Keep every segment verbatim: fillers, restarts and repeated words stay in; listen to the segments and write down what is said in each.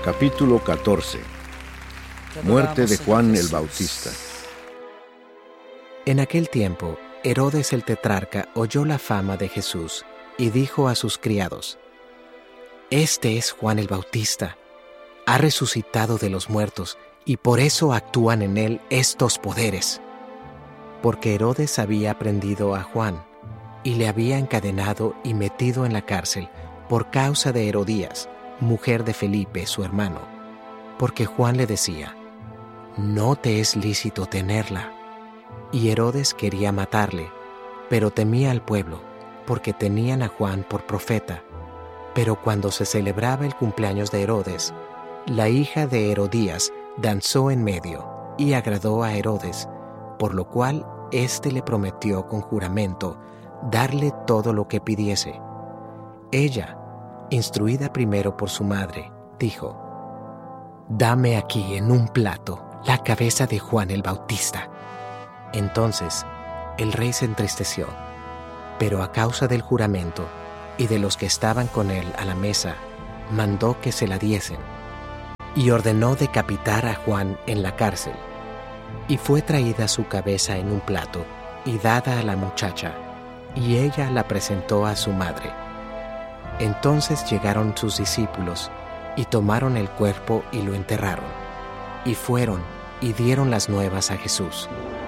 Capítulo catorce. Muerte de Juan el Bautista. En aquel tiempo, Herodes el tetrarca oyó la fama de Jesús y dijo a sus criados: «Este es Juan el Bautista. Ha resucitado de los muertos y por eso actúan en él estos poderes». Porque Herodes había prendido a Juan y le había encadenado y metido en la cárcel por causa de Herodías, mujer de Felipe, su hermano, porque Juan le decía: «No te es lícito tenerla». Y Herodes quería matarle, pero temía al pueblo, porque tenían a Juan por profeta. Pero cuando se celebraba el cumpleaños de Herodes, la hija de Herodías danzó en medio y agradó a Herodes, por lo cual éste le prometió con juramento darle todo lo que pidiese. Ella, instruida primero por su madre, dijo: «Dame aquí en un plato la cabeza de Juan el Bautista». Entonces el rey se entristeció, pero a causa del juramento y de los que estaban con él a la mesa, mandó que se la diesen, y ordenó decapitar a Juan en la cárcel. Y fue traída su cabeza en un plato y dada a la muchacha, y ella la presentó a su madre. Entonces llegaron sus discípulos y tomaron el cuerpo y lo enterraron, y fueron y dieron las nuevas a Jesús.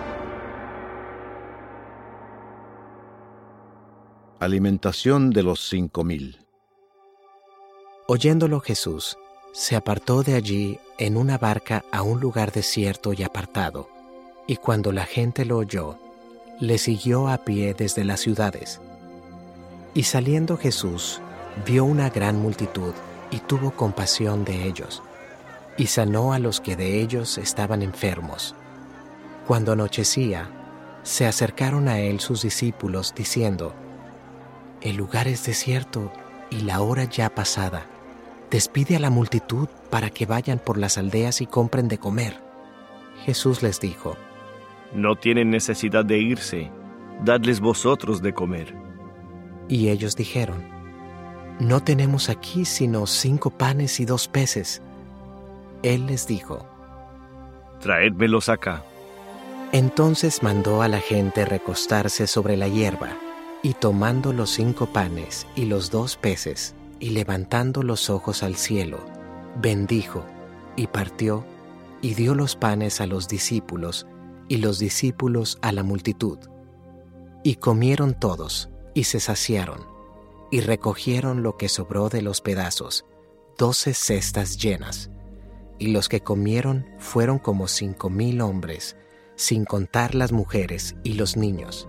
Alimentación de los cinco mil. Oyéndolo Jesús, se apartó de allí en una barca a un lugar desierto y apartado, y cuando la gente lo oyó, le siguió a pie desde las ciudades. Y saliendo Jesús, vio una gran multitud y tuvo compasión de ellos, y sanó a los que de ellos estaban enfermos. Cuando anochecía, se acercaron a él sus discípulos diciendo: «El lugar es desierto y la hora ya pasada. Despide a la multitud para que vayan por las aldeas y compren de comer». Jesús les dijo: «No tienen necesidad de irse, dadles vosotros de comer». Y ellos dijeron: «No tenemos aquí sino cinco panes y dos peces». Él les dijo: «Traédmelos acá». Entonces mandó a la gente recostarse sobre la hierba, y tomando los cinco panes y los dos peces, y levantando los ojos al cielo, bendijo, y partió, y dio los panes a los discípulos, y los discípulos a la multitud. Y comieron todos, y se saciaron, y recogieron lo que sobró de los pedazos, doce cestas llenas. Y los que comieron fueron como cinco mil hombres, sin contar las mujeres y los niños.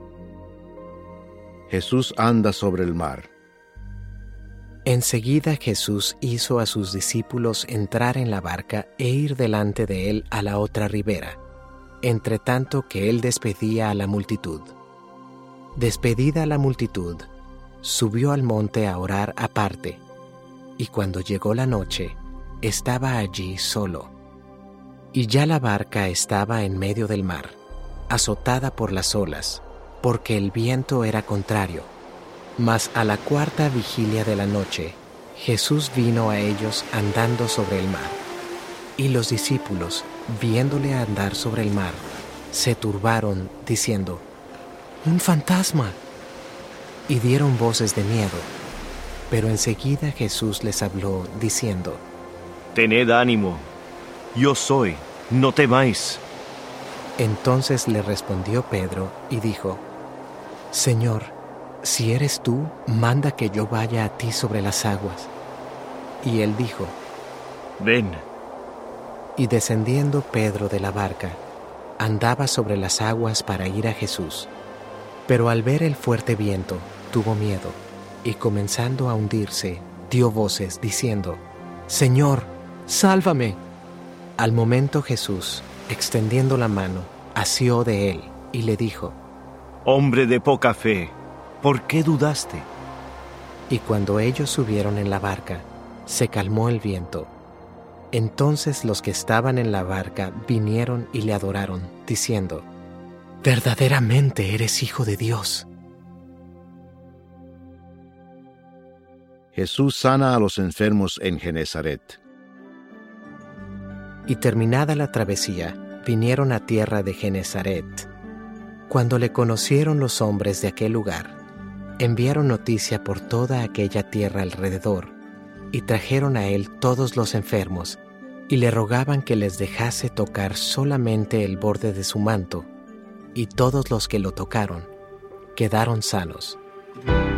Jesús anda sobre el mar. Enseguida Jesús hizo a sus discípulos entrar en la barca e ir delante de él a la otra ribera, entre tanto que él despedía a la multitud. Despedida la multitud, subió al monte a orar aparte, y cuando llegó la noche, estaba allí solo. Y ya la barca estaba en medio del mar, azotada por las olas, porque el viento era contrario. Mas a la cuarta vigilia de la noche, Jesús vino a ellos andando sobre el mar. Y los discípulos, viéndole andar sobre el mar, se turbaron, diciendo: «¡Un fantasma!» Y dieron voces de miedo. Pero enseguida Jesús les habló, diciendo: «Tened ánimo, yo soy, no temáis». Entonces le respondió Pedro y dijo: «Señor, si eres tú, manda que yo vaya a ti sobre las aguas». Y él dijo: «Ven». Y descendiendo Pedro de la barca, andaba sobre las aguas para ir a Jesús. Pero al ver el fuerte viento, tuvo miedo, y comenzando a hundirse, dio voces, diciendo: «Señor, sálvame». Al momento Jesús, extendiendo la mano, asió de él, y le dijo: «Hombre de poca fe, ¿por qué dudaste?» Y cuando ellos subieron en la barca, se calmó el viento. Entonces los que estaban en la barca vinieron y le adoraron, diciendo: «Verdaderamente eres Hijo de Dios». Jesús sana a los enfermos en Genezaret. Y terminada la travesía, vinieron a tierra de Genesaret. Cuando le conocieron los hombres de aquel lugar, enviaron noticia por toda aquella tierra alrededor, y trajeron a él todos los enfermos, y le rogaban que les dejase tocar solamente el borde de su manto, y todos los que lo tocaron quedaron sanos.